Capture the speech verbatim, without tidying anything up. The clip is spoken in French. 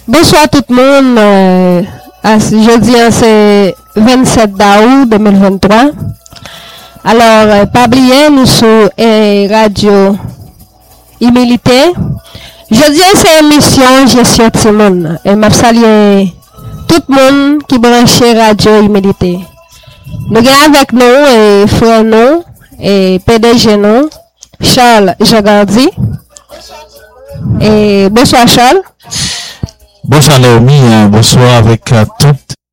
Bonsoir tout le monde. Euh, jeudi, c'est vingt-sept août deux mille vingt-trois. Alors, euh, pas oublier, nous sommes euh, Radio Humilité. Jeudi, c'est émission Gestion de monde. Et je salue tout le monde qui branche Radio Humilité. Nous avons avec nous et frère nous et P D G nous, Charles Jagardi. Et bonsoir Charles. Bonsoir Naomi, bonsoir avec euh, toutes